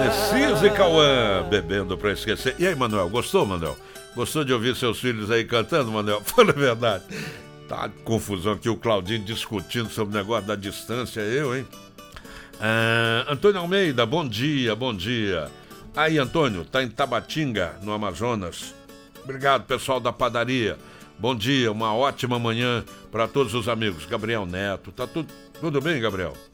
Necisa e Cauã, bebendo pra esquecer. E aí, Manuel, gostou, Manuel? Gostou de ouvir seus filhos aí cantando, Manuel? Fala a verdade. Tá confusão aqui, o Claudinho discutindo sobre o negócio da distância, eu, hein? Antônio Almeida, bom dia, bom dia. Aí, Antônio, tá em Tabatinga, no Amazonas. Obrigado, pessoal da padaria. Bom dia, uma ótima manhã para todos os amigos. Gabriel Neto, tá tudo bem, Gabriel?